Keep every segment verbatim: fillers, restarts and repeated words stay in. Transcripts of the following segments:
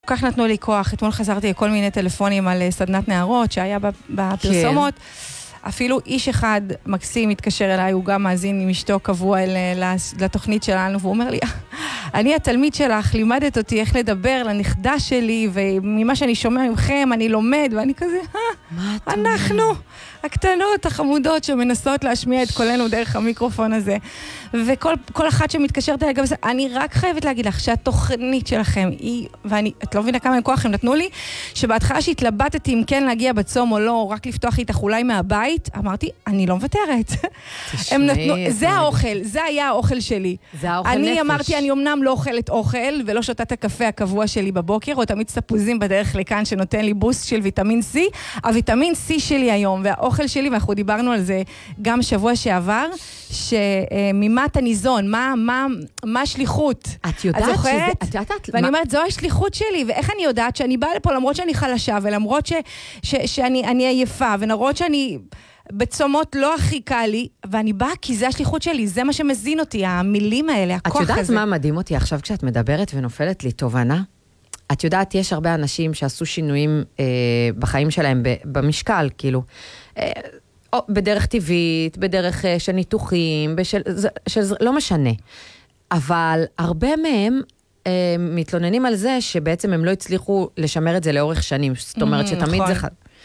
כך נתנו לי כוח. אתמול חזרתי לכל מיני טלפונים על סדנת נערות שהיה בפרסומות. אפילו איש אחד מקסים התקשר אליי, הוא גם מאזין עם אשתו קבוע לתוכנית שלנו, והוא אומר לי, אני התלמיד שלך, לימדת אותי איך לדבר לנכדה שלי, וממה שאני שומע ממכם, אני לומד, ואני כזה, אנחנו, הקטנות, החמודות, שמנסות להשמיע את קולנו דרך המיקרופון הזה. וכל כל אחת שמתקשרת אליי, אני רק חייבת להגיד לך שהתוכנית שלכם היא, ואני, את לא מבינה כמה כוח הם נתנו לי, שבהתחלה שהתלבטתי אם כן להגיע בצום או לא, או רק לפתוח איתך אולי מהבית, אמרתי, אני לא מוותרת. הם נתנו, זה האוכל, זה היה האוכל שלי. זה האוכל אני נפש. אמרתי, אני אמנם לא אוכלת אוכל, ולא שותה את הקפה הקבוע שלי בבוקר, או תמיד ספוזים בדרך לכאן שנותן לי בוסט של ויטמין C. הוויטמין C שלי היום, והאוכל שלי, ואנחנו דיברנו על זה גם שבוע שעבר, שממה אתה ניזון, מה, מה, מה השליחות? את יודעת את זוכרת? שזה... את יודעת... ואני מה... אומרת, זו השליחות שלי, ואיך אני יודעת שאני באה לפה למרות שאני חלשה, ולמרות ש, ש, שאני אני עייפה, ולמרות שאני בצומות לא הכי קל לי, ואני באה כי זה השליחות שלי, זה מה שמזין אותי, המילים האלה, הכוח הזה. את יודעת מה מדהים אותי עכשיו כשאת מדברת ונופלת לי תובנה? את יודעת, יש הרבה אנשים שעשו שינויים אה, בחיים שלהם ב, במשקל, כאילו, אה, או בדרך טבעית, בדרך אה, של ניתוחים, בשל, זה, של, לא משנה. אבל הרבה מהם אה, מתלוננים על זה שבעצם הם לא הצליחו לשמר את זה לאורך שנים. זאת אומרת שתמיד זה...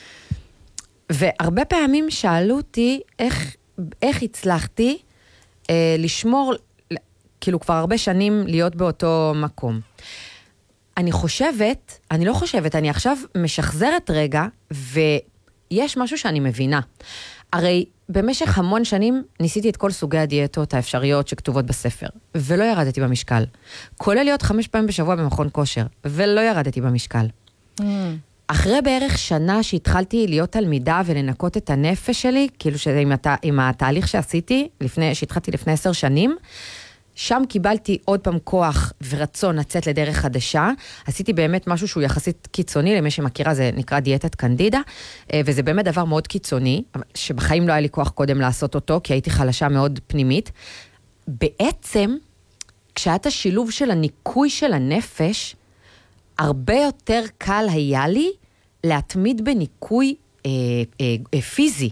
והרבה פעמים שאלו אותי איך, איך הצלחתי אה, לשמור, כאילו כבר הרבה שנים להיות באותו מקום. אני חושבת, אני לא חושבת, אני עכשיו משחזרת רגע, ויש משהו שאני מבינה. הרי במשך המון שנים ניסיתי את כל סוגי הדיאטות האפשריות שכתובות בספר, ולא ירדתי במשקל. כולל להיות חמש פעמים בשבוע במכון כושר, ולא ירדתי במשקל. Mm. אחרי בערך שנה שהתחלתי להיות תלמידה ולנקות את הנפש שלי, כאילו שעם הת... עם התהליך שעשיתי, לפני, שהתחלתי לפני עשר שנים, שם קיבלתי עוד פעם כוח ורצון לצאת לדרך חדשה. עשיתי באמת משהו שהוא יחסית קיצוני, למי שמכירה זה נקרא דיאטת קנדידה, וזה באמת דבר מאוד קיצוני, שבחיים לא היה לי כוח קודם לעשות אותו, כי הייתי חלשה מאוד פנימית. בעצם, כשהיית השילוב של הניקוי של הנפש, הרבה יותר קל היה לי להתמיד בניקוי אה, אה, אה, פיזי.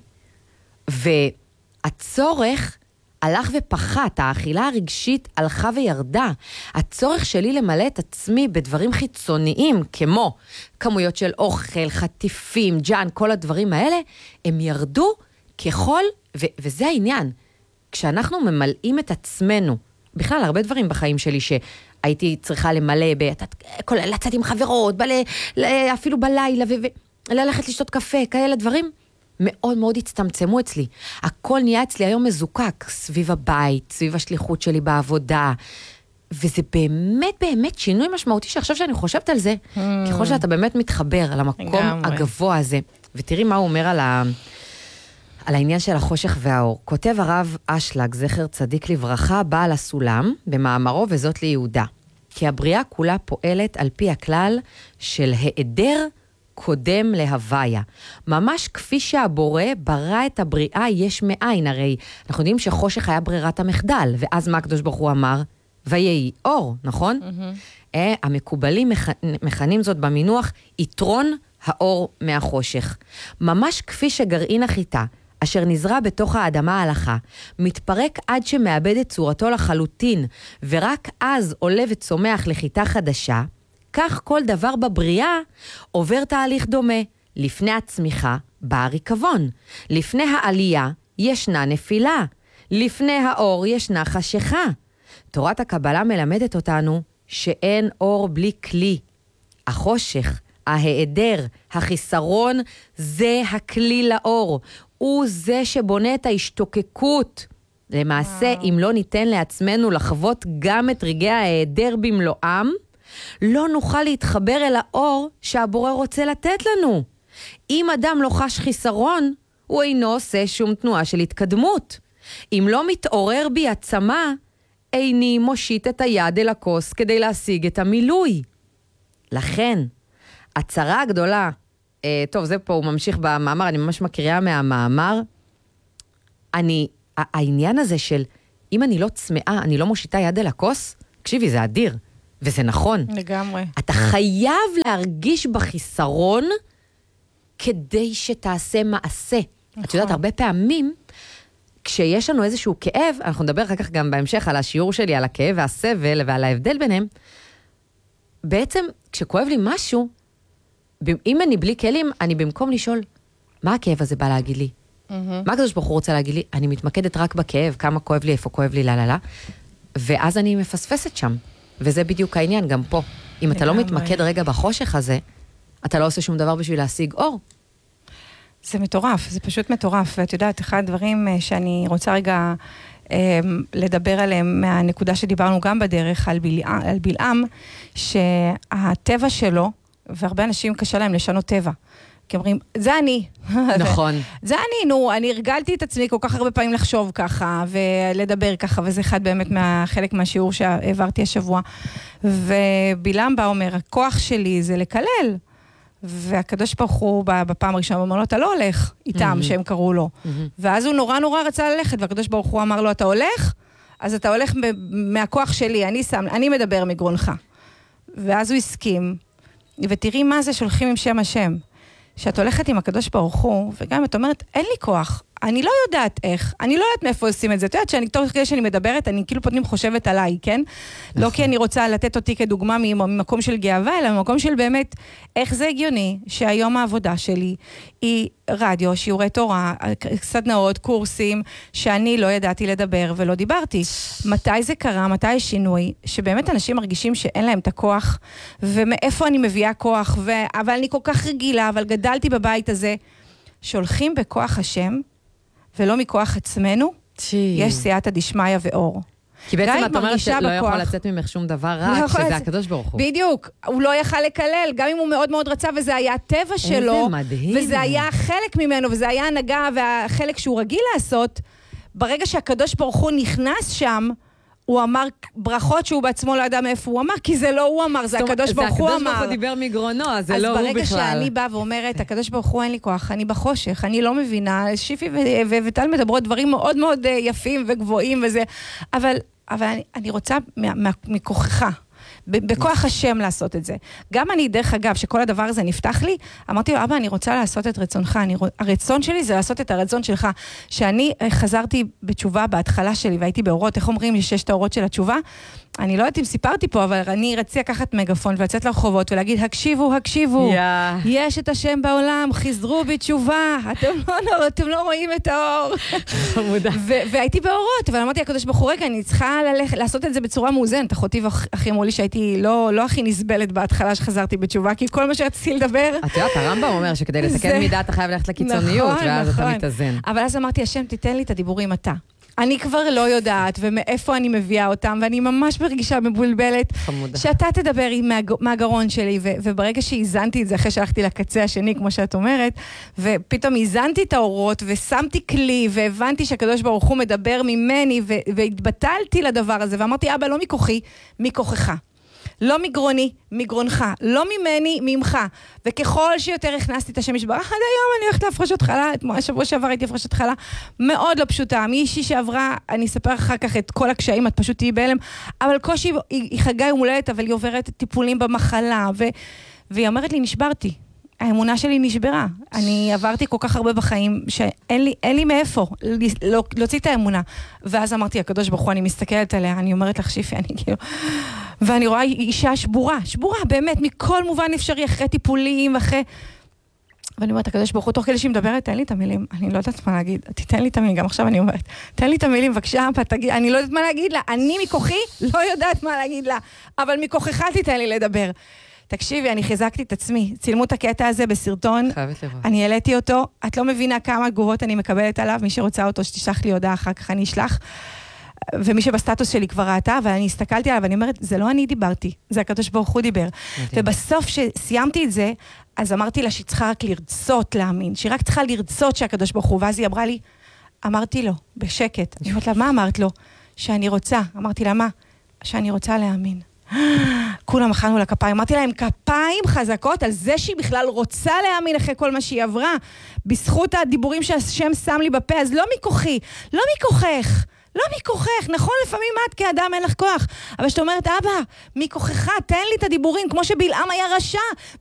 והצורך הלך ופחת, האכילה הרגשית הלכה וירדה. הצורך שלי למלא את עצמי בדברים חיצוניים, כמו כמויות של אוכל, חטיפים, ג'אן, כל הדברים האלה, הם ירדו ככל, ו- וזה העניין. כשאנחנו ממלאים את עצמנו, בכלל הרבה דברים בחיים שלי שהייתי צריכה למלא, לצאת עם חברות, אפילו בלילה, וללכת לשתות קפה, כאלה דברים, מאוד מאוד הצטמצמו אצלי. הכל נהיה אצלי היום מזוקק, סביב הבית, סביב השליחות שלי בעבודה, וזה באמת באמת שינוי משמעותי שעכשיו שאני חושבת על זה, hmm. ככל שאתה באמת מתחבר למקום הגבוה הזה. ותראי מה הוא אומר על, ה... על העניין של החושך והאור. כותב הרב אשלג, זכר צדיק לברכה, בעל הסולם, במאמרו וזאת ליהודה. כי הבריאה כולה פועלת על פי הכלל של העדר קודם להוויה. ממש כפי שהבורא ברא את הבריאה יש מאין, הרי אנחנו יודעים שחושך היה ברירת המחדל, ואז מה הקדוש ברוך הוא אמר? ויהי אור, נכון? Mm-hmm. אה, המקובלים מכ... מכנים זאת במינוח יתרון האור מהחושך. ממש כפי שגרעין החיטה, אשר נזרע בתוך האדמה ההלכה, מתפרק עד שמאבד את צורתו לחלוטין, ורק אז עולה וצומח לחיטה חדשה, כך כל דבר בבריאה עובר תהליך דומה. לפני הצמיחה בא הריקבון. לפני העלייה ישנה נפילה. לפני האור ישנה חשיכה. תורת הקבלה מלמדת אותנו שאין אור בלי כלי. החושך, ההיעדר, החיסרון, זה הכלי לאור. הוא זה שבונה את ההשתוקקות. למעשה, וואו. אם לא ניתן לעצמנו לחוות גם את רגעי ההיעדר במלואם, לא נוכל להתחבר אל האור שהבורא רוצה לתת לנו. אם אדם לא חש חיסרון, הוא אינו עושה שום תנועה של התקדמות. אם לא מתעורר בי עצמה, איני מושיט את היד אל הכוס כדי להשיג את המילוי. לכן, הצרה הגדולה, אה, טוב, זה פה הוא ממשיך במאמר, אני ממש מקריאה מהמאמר, אני, העניין הזה של, אם אני לא צמאה, אני לא מושיטה יד אל הכוס, תקשיבי, זה אדיר. וזה נכון. לגמרי. אתה חייב להרגיש בחיסרון כדי שתעשה מעשה. נכון. את יודעת, הרבה פעמים, כשיש לנו איזשהו כאב, אנחנו נדבר אחר כך גם בהמשך על השיעור שלי, על הכאב והסבל ועל ההבדל ביניהם, בעצם, כשכואב לי משהו, אם אני בלי כלים, אני במקום לשאול, מה הכאב הזה בא להגיד לי? Mm-hmm. מה הקדוש ברוך הוא רוצה להגיד לי? אני מתמקדת רק בכאב, כמה כואב לי, איפה כואב לי, לה לה לה, ואז אני מפספסת שם. וזה בדיוק העניין, גם פה. אם אתה לא מתמקד רגע בחושך הזה, אתה לא עושה שום דבר בשביל להשיג אור. זה מטורף, זה פשוט מטורף. ואת יודעת, אחד הדברים שאני רוצה רגע אה, לדבר עליהם מהנקודה שדיברנו גם בדרך על, בלע, על בלעם, שהטבע שלו, והרבה אנשים קשה להם לשנות טבע. כי אומרים, זה אני. נכון. זה אני, נו, אני הרגלתי את עצמי כל כך הרבה פעמים לחשוב ככה, ולדבר ככה, וזה אחד באמת מהחלק מהשיעור שהעברתי השבוע. ובלעם בא אומר, הכוח שלי זה לקלל. והקדוש ברוך הוא בפעם הראשונה אומר לו, אתה לא הולך איתם, mm-hmm. שהם קראו לו. Mm-hmm. ואז הוא נורא נורא רצה ללכת, והקדוש ברוך הוא אמר לו, אתה הולך? אז אתה הולך מהכוח שלי, אני, שם, אני מדבר מגרונך. ואז הוא הסכים, ותראי מה זה שולחים עם שם השם. שאת הולכת עם הקדוש ברוך הוא, וגם את אומרת, אין לי כוח, אני לא יודעת איך, אני לא יודעת מאיפה עושים את זה. את יודעת שאני, תוך כדי שאני מדברת, אני כאילו פתאום חושבת עליי, כן? לא כי אני רוצה לתת אותי כדוגמה ממקום של גאווה, אלא ממקום של באמת, איך זה הגיוני שהיום העבודה שלי היא רדיו, שיעורי תורה, סדנאות, קורסים, שאני לא ידעתי לדבר ולא דיברתי. מתי זה קרה, מתי יש שינוי, שבאמת אנשים מרגישים שאין להם את הכוח, ומאיפה אני מביאה כוח, ו... אבל אני כל כך רגילה, אבל גדלתי בבית הזה, שהולכים בכוח השם, ולא מכוח עצמנו, יש סייעתא דשמיא ואור. כי בעצם את אומרת שלא יכול לצאת ממך שום דבר רע, שזה הקדוש ברוך הוא. בדיוק, הוא לא יכל לקלל, גם אם הוא מאוד מאוד רצה, וזה היה הטבע שלו, איזה מדהים. וזה היה חלק ממנו, וזה היה הנהגה, והחלק שהוא רגיל לעשות, ברגע שהקדוש ברוך הוא נכנס שם, הוא אמר ברכות שהוא בעצמו לא ידע מאיפה הוא אמר, כי זה לא הוא אמר, זה הקדוש ברוך הוא אמר. זה הקדוש ברוך הוא דיבר מגרונו, אז זה לא הוא בכלל. אז ברגע שאני באה ואומרת, הקדוש ברוך הוא אין לי כוח, אני בחושך, אני לא מבינה, שיפי וטל מדברות דברים מאוד מאוד יפים וגבוהים וזה, אבל אני רוצה מכוחך, בכוח השם לעשות את זה. גם אני, דרך אגב, שכל הדבר הזה נפתח לי, אמרתי לו, אבא, אני רוצה לעשות את רצונך, אני, הרצון שלי זה לעשות את הרצון שלך, שאני חזרתי בתשובה בהתחלה שלי, והייתי באורות, איך אומרים, יש את האורות של התשובה, אני לא יודעת אם סיפרתי פה, אבל אני רציתי לקחת מגפון ולצאת לרחובות ולהגיד, הקשיבו, הקשיבו, yeah. יש את השם בעולם, חזרו בתשובה, אתם לא, אתם לא רואים את האור. והייתי באורות, אבל אמרתי, הקדוש ברוך הוא, רגע, אני צריכה ללכת, לעשות את זה בצורה מאוזנת. אחותי ואחי אמרו לי שהייתי לא, לא הכי נסבלת בהתחלה שחזרתי בתשובה, כי כל מה שרציתי לדבר... את יודעת, הרמב"ם אומר שכדי לתקן מידה אתה חייב ללכת לקיצוניות, נכון, ואז נכון. אתה מתאזן. אבל אז אמרתי, השם, תיתן לי את הדיבורים אתה. אני כבר לא יודעת, ומאיפה אני מביאה אותם, ואני ממש ברגישה מבולבלת, חמודה. שאתה תדבר מהגרון שלי, ו- וברגע שהזנתי את זה, אחרי שהלכתי לקצה השני, כמו שאת אומרת, ופתאום הזנתי את האורות, ושמתי כלי, והבנתי שהקדוש ברוך הוא מדבר ממני, ו- והתבטלתי לדבר הזה, ואמרתי, אבא, לא מכוחי, מכוחך. לא מגרוני, מגרונך, לא ממני, ממך. וככל שיותר הכנסתי את השם ישברך, עד היום אני הולכת להפרשות חלה, השבוע שעבר הייתי הפרשות חלה, מאוד לא פשוטה. מישהי שעברה, אני אספר אחר כך את כל הקשיים, את פשוט תהיי בהלם, אבל קושי, היא, היא חגה יום הולדת, אבל היא עוברת טיפולים במחלה, ו, והיא אומרת לי, נשברתי. האמונה שלי נשברה. אני עברתי כל כך הרבה בחיים, שאין לי, אין לי מאיפה לא, להוציא את האמונה. ואז אמרתי, הקדוש ברוך הוא, אני מסתכלת עליה, אני אומרת לך, שיפי, אני כאילו... ואני רואה אישה שבורה, שבורה, באמת, מכל מובן אפשרי, אחרי טיפולים, אחרי... ואני אומרת, הקדוש ברוך הוא, תוך כדי שהיא מדברת, תן לי את המילים, אני לא יודעת מה להגיד, תתן לי את המילים, גם עכשיו אני אומרת, תן לי את המילים, בבקשה, תגיד, אני לא יודעת מה להגיד לה, אני מכוחי לא יודעת מה להגיד לה, אבל מכוחך תיתן לי לדבר. תקשיבי, אני חיזקתי את עצמי, צילמו את הקטע הזה בסרטון, אני העליתי אותו, את לא מבינה כמה תגובות אני מקבלת עליו, מי שרוצה אותו, שתשלח לי הודעה, אחר כך אני אשלח, ומי שבסטטוס שלי כבר ראתה, אבל אני הסתכלתי עליו, ואני אומרת, זה לא אני דיברתי, זה הקדוש ברוך הוא דיבר. ובסוף שסיימתי את זה, אז אמרתי לה שהיא צריכה רק לרצות להאמין, שהיא רק צריכה לרצות שהקדוש ברוך הוא, ואז היא אמרה לי, אמרתי לו, בשקט, אני אומרת לה, מה אמרת לו? שאני רוצה. אמרתי לה, מה? שאני רוצה להאמין. כולם מחאנו לה כפיים, אמרתי להם כפיים חזקות על זה שהיא בכלל רוצה להאמין אחרי כל מה שהיא עברה, בזכות הדיבורים שהשם שם לי בפה, אז לא מכוחי, לא מכוחך, לא מכוחך, נכון, לפעמים את כאדם אין לך כוח, אבל שאתה אומרת, אבא, מכוחך, תן לי את הדיבורים, כמו שבלעם היה רשע,